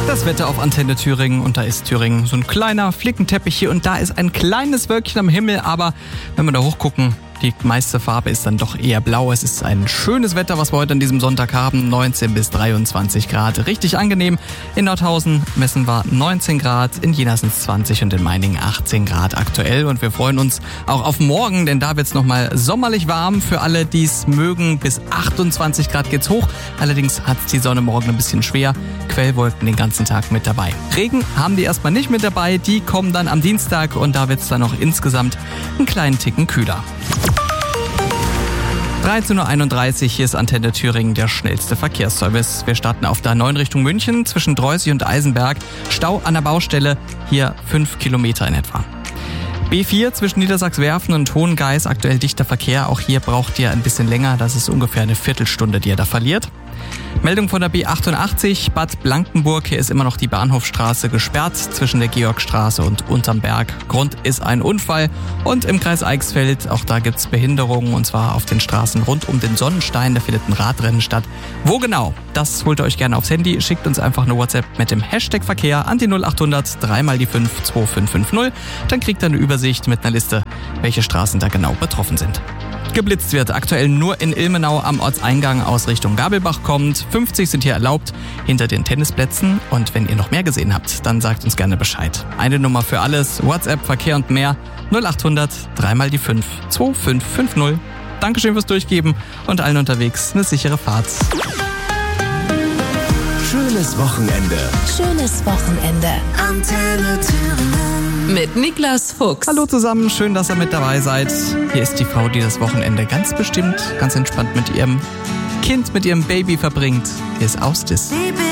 Das Wetter auf Antenne Thüringen, und da ist Thüringen so ein kleiner Flickenteppich hier und da ist ein kleines Wölkchen am Himmel, aber wenn wir da hochgucken, die meiste Farbe ist dann doch eher blau. Es ist ein schönes Wetter, was wir heute an diesem Sonntag haben. 19 bis 23 Grad. Richtig angenehm. In Nordhausen messen wir 19 Grad, in Jena sind es 20 und in Meiningen 18 Grad aktuell. Und wir freuen uns auch auf morgen, denn da wird es nochmal sommerlich warm. Für alle, die es mögen, bis 28 Grad geht's hoch. Allerdings hat es die Sonne morgen ein bisschen schwer. Quellwolken den ganzen Tag mit dabei. Regen haben die erstmal nicht mit dabei. Die kommen dann am Dienstag und da wird es dann noch insgesamt einen kleinen Ticken kühler. 13.31 Uhr, hier ist Antenne Thüringen, der schnellste Verkehrsservice. Wir starten auf der 9 Richtung München zwischen Dreußig und Eisenberg. Stau an der Baustelle, hier 5 Kilometer in etwa. B4 zwischen Niedersachswerfen und Hohengeis, aktuell dichter Verkehr. Auch hier braucht ihr ein bisschen länger, das ist ungefähr eine Viertelstunde, die ihr da verliert. Meldung von der B88, Bad Blankenburg. Hier ist immer noch die Bahnhofstraße gesperrt zwischen der Georgstraße und unterm Berg. Grund ist ein Unfall. Und im Kreis Eichsfeld, auch da gibt's Behinderungen, und zwar auf den Straßen rund um den Sonnenstein. Da findet ein Radrennen statt. Wo genau? Das holt ihr euch gerne aufs Handy. Schickt uns einfach eine WhatsApp mit dem Hashtag Verkehr an die 0800 3 mal die 5 2550. Dann kriegt ihr eine Übersicht mit einer Liste, welche Straßen da genau betroffen sind. Geblitzt wird aktuell nur in Ilmenau am Ortseingang aus Richtung Gabelbach kommt. 50 sind hier erlaubt hinter den Tennisplätzen. Und wenn ihr noch mehr gesehen habt, dann sagt uns gerne Bescheid. Eine Nummer für alles, WhatsApp, Verkehr und mehr, 0800 3 mal die 5 2550. Dankeschön fürs Durchgeben und allen unterwegs eine sichere Fahrt. Schönes Wochenende. Schönes Wochenende. Antenne Thüringen. Mit Niklas Fuchs. Hallo zusammen, schön, dass ihr mit dabei seid. Hier ist die Frau, die das Wochenende ganz bestimmt, ganz entspannt mit ihrem Kind, mit ihrem Baby verbringt. Hier ist Austis.